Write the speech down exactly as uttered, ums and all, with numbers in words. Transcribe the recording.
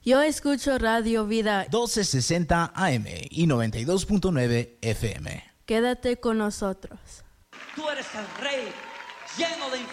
Yo escucho Radio Vida doce sesenta A M y noventa y dos punto nueve F M. Quédate con nosotros. Tú eres el Rey lleno de